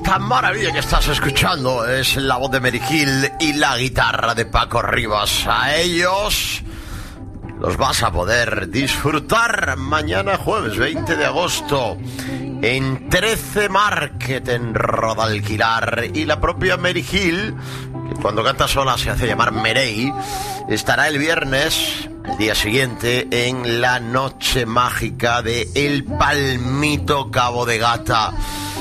Esta maravilla que estás escuchando es la voz de Mary Gil y la guitarra de Paco Rivas. A ellos los vas a poder disfrutar mañana jueves 20 de agosto en 13 Market en Rodalquilar. Y la propia Mary Gil, que cuando canta sola se hace llamar Merey, estará el viernes, el día siguiente, en la noche mágica de El Palmito Cabo de Gata.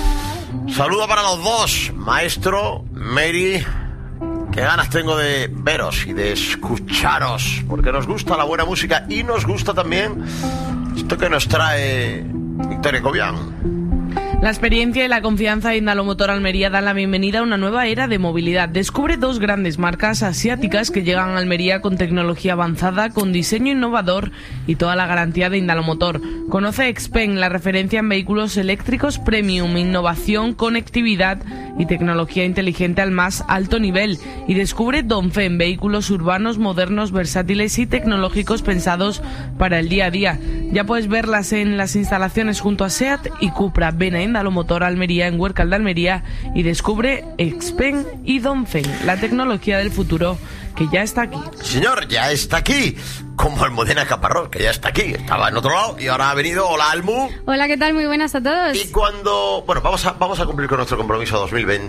Saludo para los dos, maestro, Mary. Qué ganas tengo de veros y de escucharos, porque nos gusta la buena música y nos gusta también esto que nos trae Victoria Cobian. La experiencia y la confianza de Indalomotor Almería dan la bienvenida a una nueva era de movilidad. Descubre dos grandes marcas asiáticas que llegan a Almería con tecnología avanzada, con diseño innovador y toda la garantía de Indalomotor. Conoce Xpeng, la referencia en vehículos eléctricos premium, innovación, conectividad y tecnología inteligente al más alto nivel. Y descubre Dongfeng, vehículos urbanos modernos, versátiles y tecnológicos pensados para el día a día. Ya puedes verlas en las instalaciones junto a SEAT y Cupra. Ven a Indalomotor Almería, en Huércal de Almería, y descubre Xpeng y Dongfeng, la tecnología del futuro que ya está aquí. Señor, ya está aquí. Como Almudena Caparrós, que ya está aquí. Estaba en otro lado y ahora ha venido. Hola, Almu. Hola, ¿qué tal? Muy buenas a todos. Y cuando... Bueno, vamos a cumplir con nuestro compromiso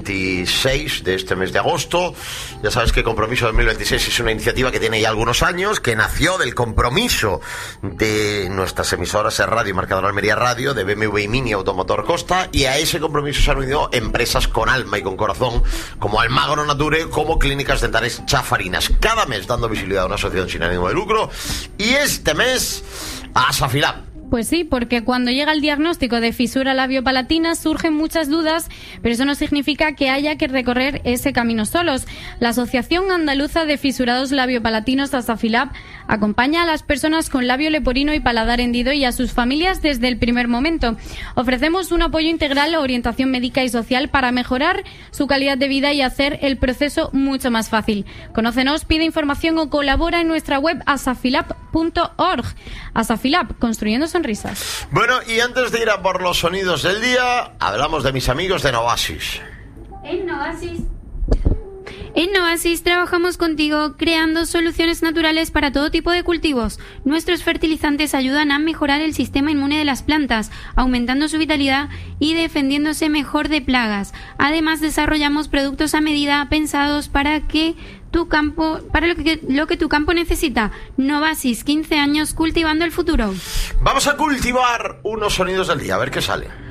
2026 de este mes de agosto. Ya sabes que Compromiso 2026 es una iniciativa que tiene ya algunos años, que nació del compromiso de nuestras emisoras de radio, Marcador Almería Radio, de BMW y Mini Automotor Costa, y a ese compromiso se han unido empresas con alma y con corazón, como Almagro Nature, como Clínicas Dentales Chafarinas. Cada mes dando visibilidad a una asociación sin ánimo de lucro. Y este mes, Asafilab. Pues sí, porque cuando llega el diagnóstico de fisura labiopalatina surgen muchas dudas, pero eso no significa que haya que recorrer ese camino solos. La Asociación Andaluza de Fisurados Labiopalatinos, Asafilab, acompaña a las personas con labio leporino y paladar hendido y a sus familias desde el primer momento. Ofrecemos un apoyo integral, orientación médica y social para mejorar su calidad de vida y hacer el proceso mucho más fácil. Conócenos, pide información o colabora en nuestra web asafilab.org. Asafilab, construyendo sonrisas. Bueno, y antes de ir a por los sonidos del día, hablamos de mis amigos de Novasis. En Novasis trabajamos contigo creando soluciones naturales para todo tipo de cultivos. Nuestros fertilizantes ayudan a mejorar el sistema inmune de las plantas, aumentando su vitalidad y defendiéndose mejor de plagas. Además, desarrollamos productos a medida pensados para que lo que tu campo necesita. Novasis, 15 años cultivando el futuro. Vamos a cultivar unos sonidos del día, a ver qué sale.